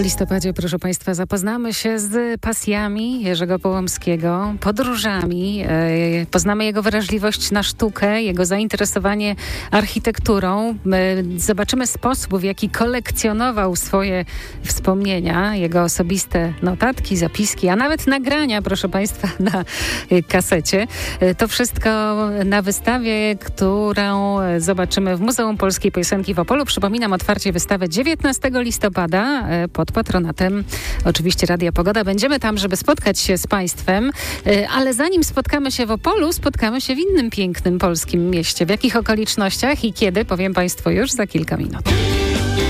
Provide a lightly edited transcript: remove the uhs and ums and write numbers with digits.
listopadzie, proszę Państwa, zapoznamy się z pasjami Jerzego Połomskiego, podróżami, poznamy jego wrażliwość na sztukę, jego zainteresowanie architekturą, zobaczymy sposób, w jaki kolekcjonował swoje wspomnienia, jego osobiste notatki, zapiski, a nawet nagrania, proszę Państwa, na kasecie. To wszystko na wystawie, którą zobaczymy w Muzeum Polskiej Piosenki w Opolu. Przypominam, otwarcie wystawy 19 listopada pod patronatem oczywiście Radia Pogoda. Będziemy tam, żeby spotkać się z Państwem, ale zanim spotkamy się w Opolu, spotkamy się w innym pięknym polskim mieście. W jakich okolicznościach i kiedy, powiem Państwu już za kilka minut.